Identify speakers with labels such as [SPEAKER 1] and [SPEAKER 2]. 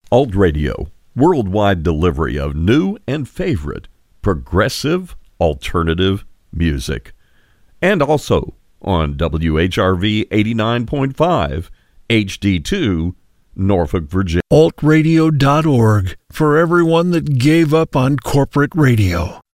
[SPEAKER 1] Alt Radio, worldwide delivery of new and favorite progressive alternative music. And also on WHRV 89.5 HD2, Norfolk, Virginia.
[SPEAKER 2] Altradio.org, for everyone that gave up on corporate radio.